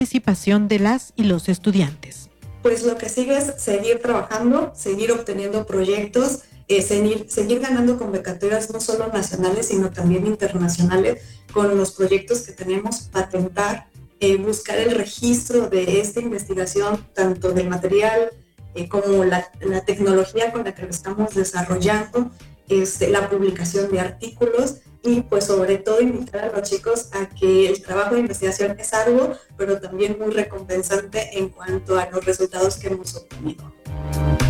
participación de las y los estudiantes. Pues lo que sigue es seguir trabajando, seguir obteniendo proyectos, seguir ganando convocatorias no solo nacionales, sino también internacionales con los proyectos que tenemos, patentar, buscar el registro de esta investigación, tanto del material como la tecnología con la que lo estamos desarrollando, la publicación de artículos y pues sobre todo invitar a los chicos a que el trabajo de investigación es arduo, pero también muy recompensante en cuanto a los resultados que hemos obtenido.